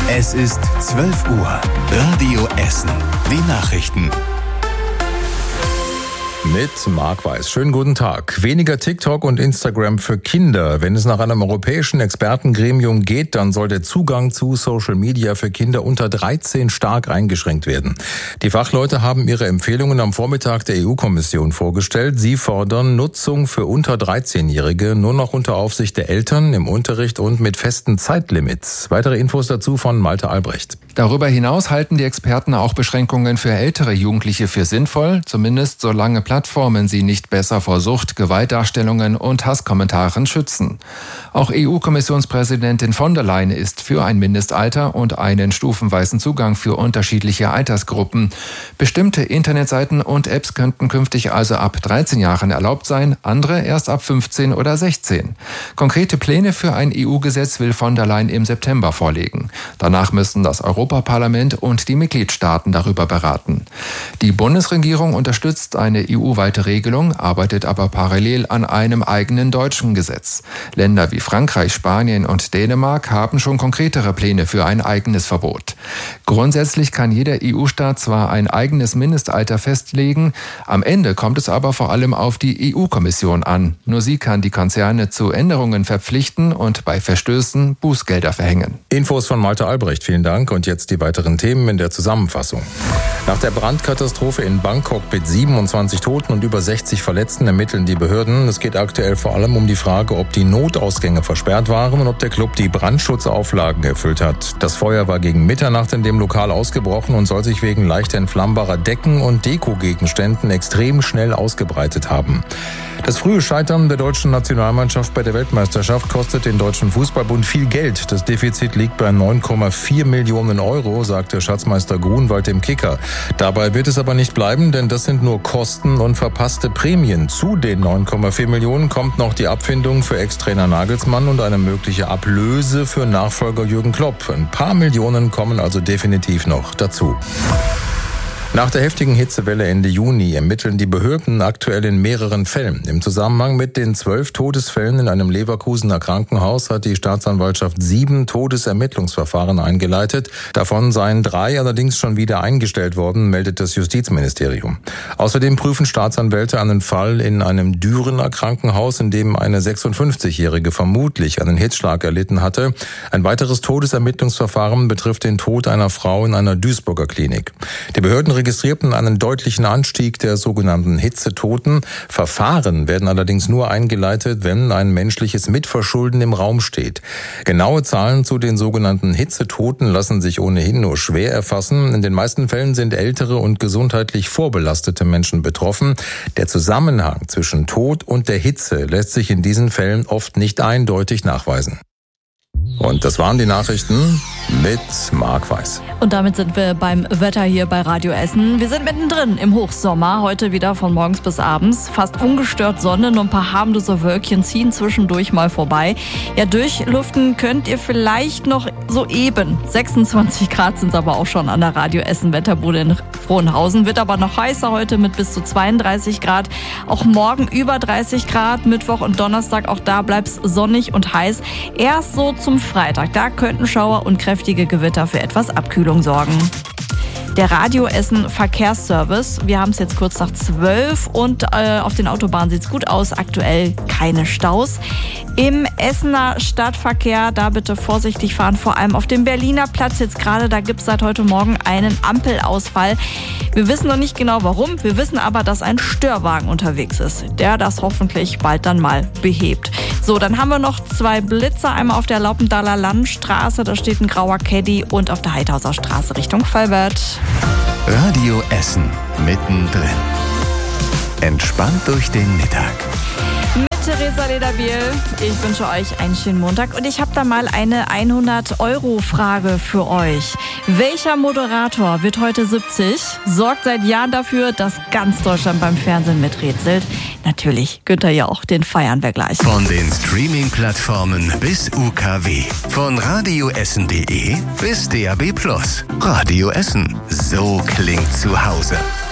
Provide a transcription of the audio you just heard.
Es ist 12 Uhr. Radio Essen. Die Nachrichten. Mit Marc Weiß. Schönen guten Tag. Weniger TikTok und Instagram für Kinder. Wenn es nach einem europäischen Expertengremium geht, dann soll der Zugang zu Social Media für Kinder unter 13 stark eingeschränkt werden. Die Fachleute haben ihre Empfehlungen am Vormittag der EU-Kommission vorgestellt. Sie fordern Nutzung für unter 13-Jährige nur noch unter Aufsicht der Eltern, im Unterricht und mit festen Zeitlimits. Weitere Infos dazu von Malte Albrecht. Darüber hinaus halten die Experten auch Beschränkungen für ältere Jugendliche für sinnvoll, zumindest solange Plattformen sie nicht besser vor Sucht, Gewaltdarstellungen und Hasskommentaren schützen. Auch EU-Kommissionspräsidentin von der Leyen ist für ein Mindestalter und einen stufenweisen Zugang für unterschiedliche Altersgruppen. Bestimmte Internetseiten und Apps könnten künftig also ab 13 Jahren erlaubt sein, andere erst ab 15 oder 16. Konkrete Pläne für ein EU-Gesetz will von der Leyen im September vorlegen. Danach müssen das Europaparlament und die Mitgliedstaaten darüber beraten. Die Bundesregierung unterstützt eine EU-weite Regelung, arbeitet aber parallel an einem eigenen deutschen Gesetz. Länder wie Frankreich, Spanien und Dänemark haben schon konkretere Pläne für ein eigenes Verbot. Grundsätzlich kann jeder EU-Staat zwar ein eigenes Mindestalter festlegen, am Ende kommt es aber vor allem auf die EU-Kommission an. Nur sie kann die Konzerne zu Änderungen verpflichten und bei Verstößen Bußgelder verhängen. Infos von Malte Albrecht, vielen Dank. Und jetzt die weiteren Themen in der Zusammenfassung. Nach der Brandkatastrophe in Bangkok mit 27 Toten und über 60 Verletzten ermitteln die Behörden. Es geht aktuell vor allem um die Frage, ob die Notausgänge versperrt waren und ob der Club die Brandschutzauflagen erfüllt hat. Das Feuer war gegen Mitternacht in dem Lokal ausgebrochen und soll sich wegen leicht entflammbarer Decken und Dekogegenständen extrem schnell ausgebreitet haben. Das frühe Scheitern der deutschen Nationalmannschaft bei der Weltmeisterschaft kostet den Deutschen Fußballbund viel Geld. Das Defizit liegt bei 9,4 Millionen Euro, sagte Schatzmeister Grunwald im Kicker. Dabei wird es aber nicht bleiben, denn das sind nur Kosten und verpasste Prämien. Zu den 9,4 Millionen kommt noch die Abfindung für Ex-Trainer Nagelsmann und eine mögliche Ablöse für Nachfolger Jürgen Klopp. Ein paar Millionen kommen also definitiv noch dazu. Nach der heftigen Hitzewelle Ende Juni ermitteln die Behörden aktuell in mehreren Fällen. Im Zusammenhang mit den 12 Todesfällen in einem Leverkusener Krankenhaus hat die Staatsanwaltschaft 7 Todesermittlungsverfahren eingeleitet. Davon seien 3 allerdings schon wieder eingestellt worden, meldet das Justizministerium. Außerdem prüfen Staatsanwälte einen Fall in einem Dürener Krankenhaus, in dem eine 56-Jährige vermutlich einen Hitzschlag erlitten hatte. Ein weiteres Todesermittlungsverfahren betrifft den Tod einer Frau in einer Duisburger Klinik. Die Behörden registrierten einen deutlichen Anstieg der sogenannten Hitzetoten. Verfahren werden allerdings nur eingeleitet, wenn ein menschliches Mitverschulden im Raum steht. Genaue Zahlen zu den sogenannten Hitzetoten lassen sich ohnehin nur schwer erfassen. In den meisten Fällen sind ältere und gesundheitlich vorbelastete Menschen betroffen. Der Zusammenhang zwischen Tod und der Hitze lässt sich in diesen Fällen oft nicht eindeutig nachweisen. Und das waren die Nachrichten mit Marc Weiß. Und damit sind wir beim Wetter hier bei Radio Essen. Wir sind mittendrin im Hochsommer, heute wieder von morgens bis abends. Fast ungestört Sonne, nur ein paar harmlose Wölkchen ziehen zwischendurch mal vorbei. Ja, durchlüften könnt ihr vielleicht noch so eben. 26 Grad sind es aber auch schon an der Radio Essen Wetterbude in Frohnhausen. Wird aber noch heißer heute mit bis zu 32 Grad. Auch morgen über 30 Grad, Mittwoch und Donnerstag, auch da bleibt es sonnig und heiß. Erst so zum Freitag, da könnten Schauer und kräftige Gewitter für etwas Abkühlung sorgen. Der Radio Essen Verkehrsservice. Wir haben es jetzt kurz nach 12 und auf den Autobahnen sieht es gut aus. Aktuell keine Staus. Im Essener Stadtverkehr, da bitte vorsichtig fahren, vor allem auf dem Berliner Platz jetzt gerade. Da gibt es seit heute Morgen einen Ampelausfall. Wir wissen noch nicht genau warum. Wir wissen aber, dass ein Störwagen unterwegs ist, der das hoffentlich bald dann mal behebt. So, dann haben wir noch 2 Blitzer. Einmal auf der Laupendaler Landstraße, da steht ein grauer Caddy, und auf der Heidhauser Straße Richtung Felbert. Radio Essen mittendrin. Entspannt durch den Mittag. Mit Theresa Lederbiel. Ich wünsche euch einen schönen Montag und ich habe da mal eine 100-Euro-Frage für euch. Welcher Moderator wird heute 70, sorgt seit Jahren dafür, dass ganz Deutschland beim Fernsehen miträtselt? Natürlich, Günther Jauch, den feiern wir gleich. Von den Streaming-Plattformen bis UKW. Von radioessen.de bis DAB+. Radio Essen. So klingt zu Hause.